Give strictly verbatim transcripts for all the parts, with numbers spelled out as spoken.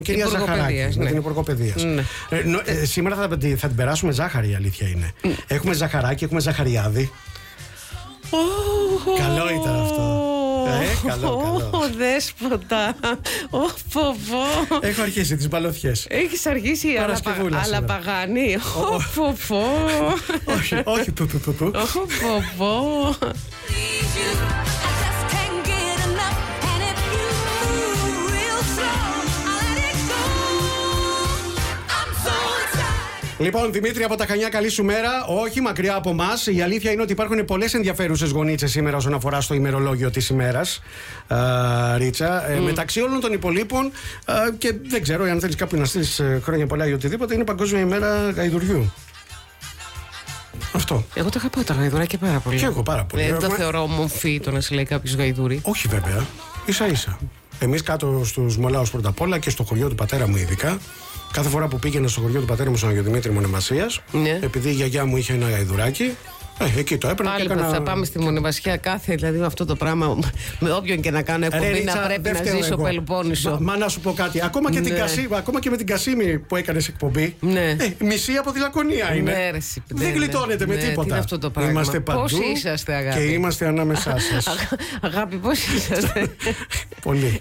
Κυρία Ζαχαράκη, ναι. Με την Υπουργό Παιδείας. Ναι. Ε, νο, ε, σήμερα θα, θα την περάσουμε ζάχαρη, η αλήθεια είναι. Mm. Έχουμε Ζαχαράκη, έχουμε Ζαχαριάδη. Oh, καλό ήταν αυτό. Ε, καλό, καλό. Ω, δέσποτα. Ω, φοβό. Έχω αρχίσει τις μπαλωθιές. Έχεις αρχίσει, αλλά παγάνει. Ω, φοβό. Όχι, όχι, που, που, που, που. Ω, φοβό. Λοιπόν, Δημήτρη από τα Χανιά, καλή σου μέρα. Όχι μακριά από εμάς. Η αλήθεια είναι ότι υπάρχουν πολλές ενδιαφέρουσες γονίτσες σήμερα όσον αφορά στο ημερολόγιο της ημέρας. Uh, Ρίτσα. Mm. Ε, μεταξύ όλων των υπολείπων, uh, και δεν ξέρω αν θέλεις κάπου να στείλεις uh, χρόνια πολλά ή οτιδήποτε, είναι Παγκόσμια ημέρα γαϊδουριού. Αυτό. Εγώ το είχα πω τα γαϊδουράκια πάρα πολύ. Και εγώ πάρα πολύ. Δεν το θεωρώ μορφή το να σε λέει κάποιος γαϊδούρι. Όχι βέβαια. Ίσα ίσα. Εμείς κάτω στους Μολάους πρώτα απ' όλα και στο χωριό του πατέρα μου ειδικά. Κάθε φορά που πήγαινα στο χωριό του πατέρα μου στον Αγιο Δημήτρη Μονεμασίας, ναι. επειδή η γιαγιά μου είχε ένα γαϊδουράκι, ε, εκεί το έπαιρνα. Πάλι και έκανα... θα πάμε στη Μονεμασιά κάθε, δηλαδή με αυτό το πράγμα, με όποιον και να κάνω εκπομπή, να πρέπει να ζήσω Πελοπόννησο. Μα, μα να σου πω κάτι, ακόμα και, ναι. την Κασί, ακόμα και με την Κασίμη που έκανες εκπομπή, ναι. ε, μισή από τη Λακωνία είναι. Ναι, ρε, δεν ναι, γλιτώνεται ναι, με τίποτα. Τι είναι αυτό το πράγμα. Είμαστε παντού. Πώς είσαστε, αγάπη. Και είμαστε ανάμεσά σας. Αγάπη, πώς είσαστε. Πολύ.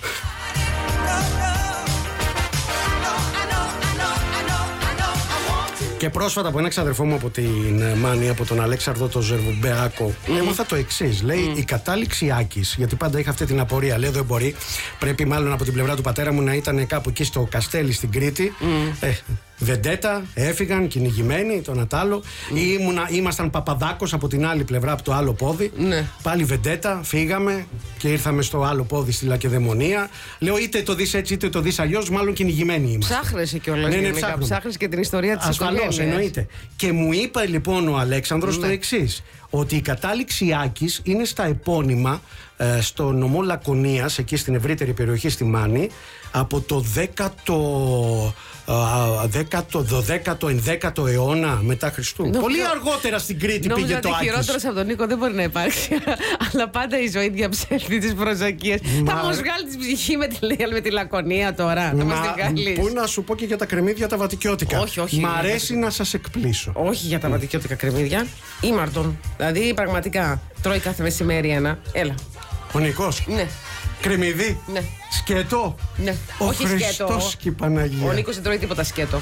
Και πρόσφατα από ένα ξαδερφό μου από την Μάνη, από τον Αλέξανδρο τον Ζερβουμπεάκο, mm. έμαθα το εξής. Λέει mm. η κατάληξη Άκης, γιατί πάντα είχα αυτή την απορία. Λέει δεν μπορεί, πρέπει μάλλον από την πλευρά του πατέρα μου να ήταν κάπου εκεί στο Καστέλι στην Κρήτη. Mm. Ε, Βεντέτα, έφυγαν κυνηγημένοι, το Νατάλο. Mm. Ήμουνα, ήμασταν Παπαδάκος από την άλλη πλευρά, από το άλλο πόδι. Mm. Πάλι Βεντέτα, φύγαμε και ήρθαμε στο άλλο πόδι στη Λακεδαιμονία. Λέω είτε το δεις έτσι είτε το δεις αλλιώς, μάλλον κυνηγημένοι είμαστε. Ψάχνεσαι κιόλας. Ναι, ναι, ψάχνεις και την ιστορία της οικογένειας. Ασφαλώς, εννοείται. Και μου είπε λοιπόν ο Αλέξανδρος mm. το εξής. Ότι η κατάληξη Άκης είναι στα επώνυμα ε, στο νομό Λακωνίας, εκεί στην ευρύτερη περιοχή στη Μάνη, από το δέκατο, δέκατο, δωδέκατο, ενδέκατο αιώνα μετά Χριστού. Νομίζω, πολύ αργότερα στην Κρήτη πήγε το Άκης. Χειρότερος από τον Νίκο δεν μπορεί να υπάρξει. Αλλά πάντα η ζωή διαψεύδει τις προσδοκίες. Μα... Θα μας βγάλει τη ψυχή με τη, με τη Λακωνία τώρα. Μα... Θα πού να σου πω και για τα κρεμμύδια τα βατικιώτικα. Όχι, όχι. Μ' αρέσει να σας εκπλήσω. Όχι για τα βατικιώτικα κρεμμύδια. Ήμαρτον. Δηλαδή πραγματικά τρώει κάθε μεσημέρι ένα. Έλα. Ο Νικός. Ναι. Κρεμμύδι. Ναι. Σκέτο. Ναι. Ο όχι Χριστός σκέτο. και η Παναγία. Ο Νίκος δεν τρώει τίποτα σκέτο.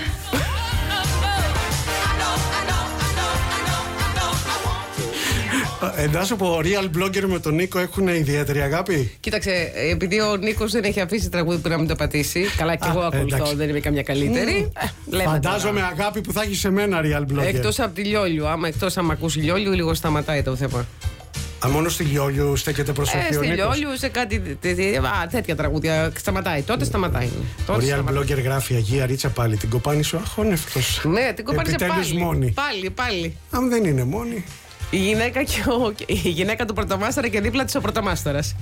Ε, να σου πω, real blogger με τον Νίκο έχουν ιδιαίτερη αγάπη. Κοίταξε, επειδή ο Νίκος δεν έχει αφήσει τραγούδι που να μην το πατήσει. Καλά, και εγώ ακολουθώ, εντάξει. Δεν είμαι καμιά καλύτερη. Mm. Ε, Φαντάζομαι τώρα. Αγάπη που θα έχει σε μένα real blogger. Εκτός από τη Λιόλιου. Άμα εκτός άμα ακούσει Λιόλιου, λίγο σταματάει το θέμα. Α, μόνο στη Λιόλιου στέκεται προσοχή. Ε, στη Λιόλιου, σε κάτι α, τέτοια τραγούδια. Σταματάει. Τότε σταματάει. Ο real blogger γράφει Αγία Ρίτσα πάλι. Την κοπάνησε ο αχώνευτος. Ναι, την κοπάνησε πάλι. Μόνη. Πάλι, πάλι. Αν δεν είναι μόνη. Η γυναίκα, και ο, η γυναίκα του πρωτομάστορα και δίπλα της ο πρωτομάστορας.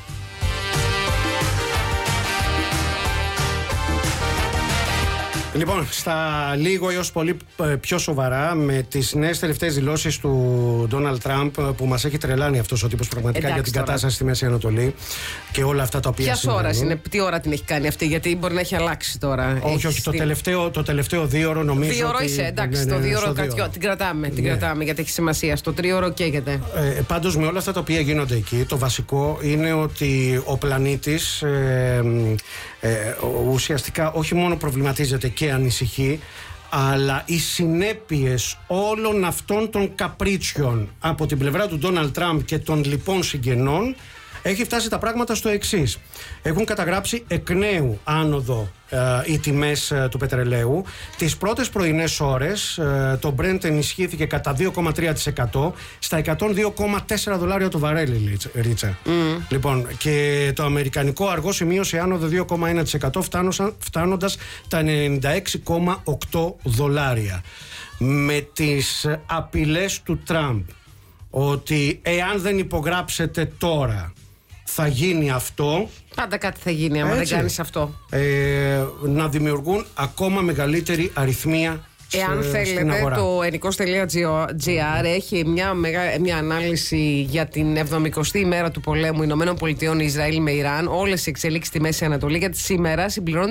Λοιπόν, στα λίγο έως πολύ πιο σοβαρά, με τις νέες τελευταίες δηλώσεις του Ντόναλντ Τραμπ, που μας έχει τρελάνει αυτός ο τύπος πραγματικά. Εντάξει, για την τώρα. Κατάσταση στη Μέση Ανατολή και όλα αυτά τα οποία Ποιας ώρας είναι, τι ώρα την έχει κάνει αυτή, γιατί μπορεί να έχει αλλάξει τώρα. Όχι, όχι, στην... το, τελευταίο, το τελευταίο δύο ώρο νομίζω. Δύο ώρο είσαι, εντάξει, ναι, ναι, το δύο ώρο κρατιό, την κρατάμε, την ναι. κρατάμε γιατί έχει σημασία. Στο τρίο ώρο καίγεται. Ε, πάντως με όλα αυτά τα οποία γίνονται εκεί, το βασικό είναι ότι ο πλανήτης ε, ε, ε, ουσιαστικά όχι μόνο προβληματίζεται και ανησυχεί, αλλά οι συνέπειες όλων αυτών των καπρίτσιων από την πλευρά του Ντόναλντ Τραμπ και των λοιπών συγγενών έχει φτάσει τα πράγματα στο εξής. Έχουν καταγράψει εκ νέου άνοδο ε, οι τιμές ε, του πετρελαίου. Τις πρώτες πρωινές ώρες ε, το Brent ενισχύθηκε κατά δύο κόμμα τρία τοις εκατό στα εκατόν δύο κόμμα τέσσερα δολάρια το βαρέλι, Ρίτσα. Mm. Λοιπόν, και το αμερικανικό αργό σημείωσε άνοδο δύο κόμμα ένα τοις εκατό φτάνοντας τα ενενήντα έξι κόμμα οκτώ δολάρια. Με τις απειλές του Τραμπ ότι εάν δεν υπογράψετε τώρα θα γίνει αυτό. Πάντα κάτι θα γίνει άμα δεν κάνεις αυτό. Ε, να δημιουργούν ακόμα μεγαλύτερη αριθμία. Εάν θέλετε, το ενικός τελεία τζι άρ έχει μια, μεγα, μια ανάλυση για την εβδομηκοστή ημέρα του πολέμου Ηνωμένων Πολιτειών Ισραήλ με Ιράν, όλες οι εξελίξεις στη Μέση Ανατολή, γιατί σήμερα συμπληρώνει